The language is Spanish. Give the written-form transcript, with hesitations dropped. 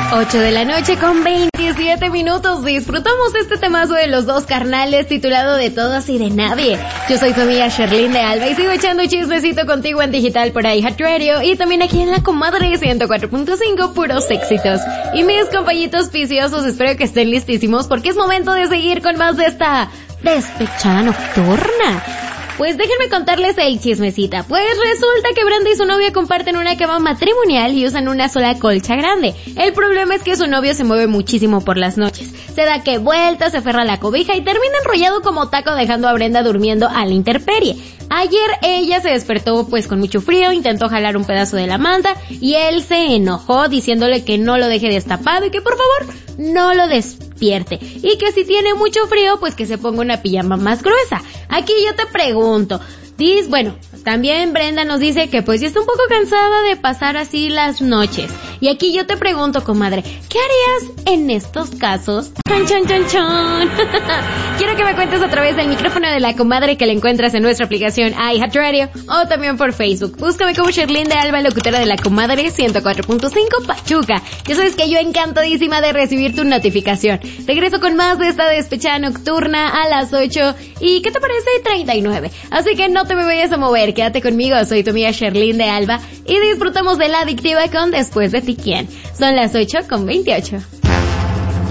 8 de la noche con 27 minutos. Disfrutamos este temazo de los dos carnales titulado De Todos y de Nadie. Yo soy tu amiga Sherlyn de Alba y sigo echando chismecito contigo en digital por iHeartRadio y también aquí en La Comadre 104.5, puros éxitos. Y mis compañitos viciosos, espero que estén listísimos porque es momento de seguir con más de esta despechada nocturna. Pues déjenme contarles el chismecita. Pues resulta que Brenda y su novio comparten una cama matrimonial y usan una sola colcha grande. El problema es que su novio se mueve muchísimo por las noches. Se da que vuelta, se aferra a la cobija y termina enrollado como taco dejando a Brenda durmiendo a la intemperie. Ayer ella se despertó pues con mucho frío, intentó jalar un pedazo de la manta y él se enojó diciéndole que no lo deje destapado y que por favor no lo despierte. Y que si tiene mucho frío pues que se ponga una pijama más gruesa. Aquí yo te pregunto, bueno, también Brenda nos dice que pues ya está un poco cansada de pasar así las noches. Y aquí yo te pregunto, comadre, ¿qué harías en estos casos? ¡Chon, chon, chon, chon! Quiero que me cuentes a través del micrófono de La Comadre que la encuentras en nuestra aplicación iHeartRadio o también por Facebook. Búscame como Sherlyn de Alba, locutora de La Comadre 104.5 Pachuca. Ya sabes que yo encantadísima de recibir tu notificación. Regreso con más de esta despechada nocturna a las 8 y ¿qué te parece? 39. Así que no te me vayas a mover, quédate conmigo, soy tu amiga Sherlyn de Alba y disfrutamos de la adictiva con Después de ti quién. Son las 8 con 28.